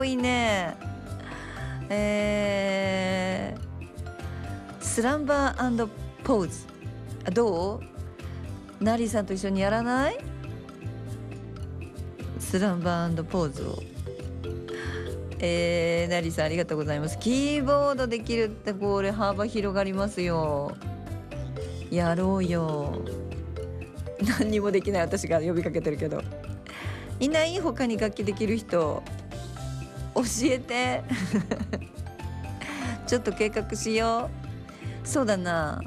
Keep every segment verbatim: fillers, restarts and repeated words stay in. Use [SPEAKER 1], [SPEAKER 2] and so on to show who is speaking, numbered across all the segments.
[SPEAKER 1] いいね。えー、スランバー&ポーズ。どう？ナリーさんと一緒にやらない？スランバー&ポーズを。えー、ナリーさんありがとうございます。キーボードできるってこれ幅広がりますよ。やろうよ。何にもできない私が呼びかけてるけど、いない？他に楽器できる人教えて。ちょっと計画しよう。そうだな、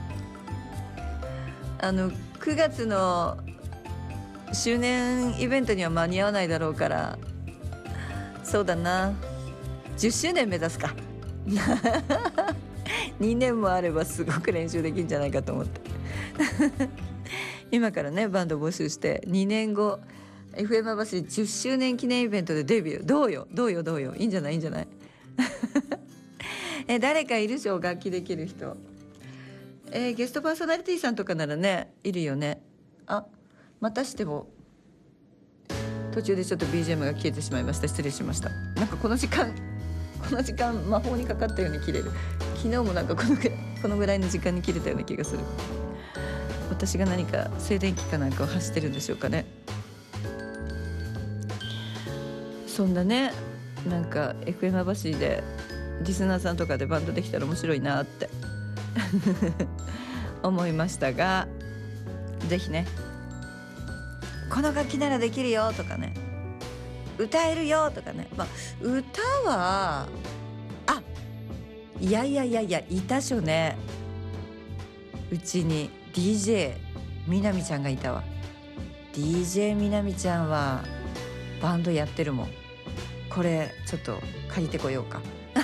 [SPEAKER 1] あのくがつの周年イベントには間に合わないだろうから、そうだな、じゅっしゅうねん目指すか。にねんもあればすごく練習できるんじゃないかと思って。今からねバンド募集してにねんご エフエム 橋じゅっしゅうねん記念イベントでデビュー。どうよどうよどうよ、いいんじゃないいいんじゃない。え誰かいるでしょ楽器できる人。えー、ゲストパーソナリティさんとかならねいるよね。あまたしても途中でちょっと ビージーエム が消えてしまいました。失礼しました。なんかこの時間この時間魔法にかかったように切れる。昨日もなんかこのぐらいこのぐらいの時間に切れたような気がする。私が何か静電気かなんかを発してるんでしょうかね。そんなね、なんか エフエム 橋でリスナーさんとかでバンドできたら面白いなって思いましたが、ぜひねこの楽器ならできるよとかね、歌えるよとかね、まあ歌はあいやいやいやいやいたしょね、うちに ディージェー みなみちゃんがいたわ。 ディージェー みなみちゃんはバンドやってるもん。これちょっと借りてこようか。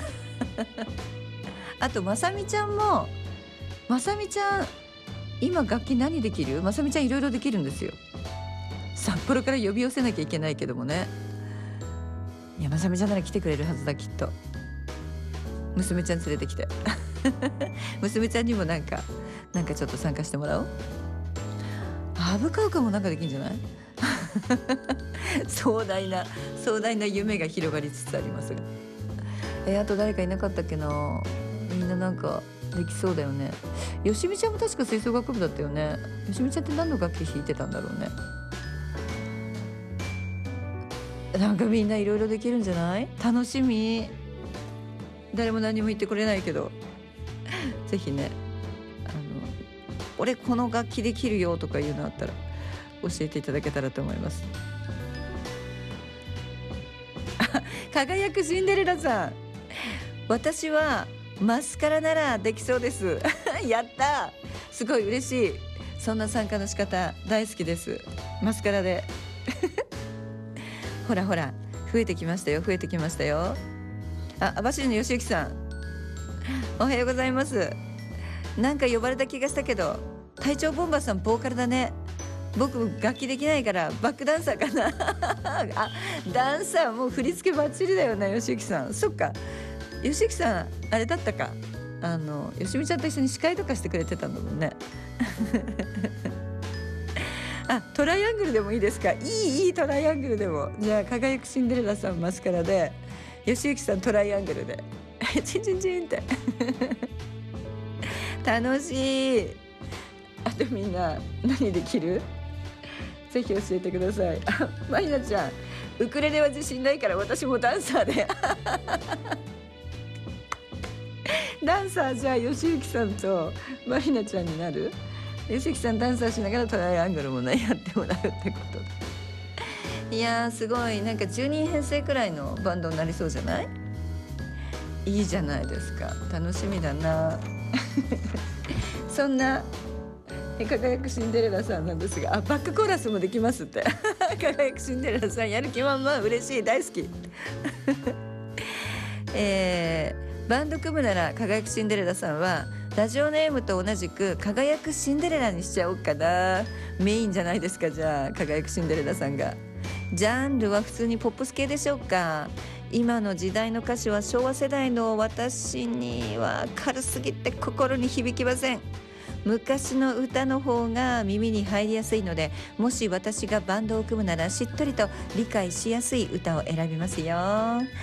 [SPEAKER 1] あとまさみちゃんも、まさみちゃん今楽器何できる？まさみちゃんいろいろできるんですよ。札幌から呼び寄せなきゃいけないけどもね。いやまさみちゃんなら来てくれるはずだきっと。娘ちゃん連れてきて。娘ちゃんにもなんかなんかちょっと参加してもらおう。アブカウカもなんかできんじゃない？壮大な壮大な夢が広がりつつありますが、えー、あと誰かいなかったっけな。みんななんかできそうだよね。よしみちゃんも確か吹奏楽部だったよね。よしみちゃんって何の楽器弾いてたんだろうね。なんかみんないろいろできるんじゃない？楽しみ。誰も何も言ってくれないけどぜひね、あの俺この楽器できるよとかいうのあったら教えていただけたらと思います。輝くシンデレラさん、私はマスカラならできそうです。やった、すごい嬉しい。そんな参加の仕方大好きです。マスカラで。ほらほら増えてきましたよ増えてきましたよ。あ、網走のよしゆきさんおはようございます。なんか呼ばれた気がしたけど、隊長ボンバーさんボーカルだね。僕楽器できないからバックダンサーかな。あ、ダンサーもう振り付けバッチリだよねよしゆきさん。そっかよしゆきさんあれだったか、あのよしみちゃんと一緒に司会とかしてくれてたんだもんね。あ、トライアングルでもいいですか？いいいいトライアングルでも。じゃあ輝くシンデレラさんマスカラで、よしゆきさんトライアングルでチンチンチンって楽しい。あとみんな何できる？ぜひ教えてください。あ、まひなちゃんウクレレは自信ないから私もダンサーで。ダンサーじゃあよしゆきさんとまひなちゃんになる？よしゆきさんダンサーしながらトライアングルもねやってもらうってことで。いやーすごい、なんかじゅうにん編成くらいのバンドになりそうじゃない？いいじゃないですか、楽しみだな。そんな輝くシンデレラさんなんですが、あ、バックコーラスもできますって。輝くシンデレラさんやる気満々、嬉しい、大好き。えー、バンド組むなら輝くシンデレラさんはラジオネームと同じく輝くシンデレラにしちゃおうかな。メインじゃないですか。じゃあ輝くシンデレラさんが。ジャンルは普通にポップス系でしょうか。今の時代の歌詞は昭和世代の私には軽すぎて心に響きません。 昔の歌の方が耳に入りやすいので、もし私がバンドを組むならしっとりと理解しやすい歌を選びますよ。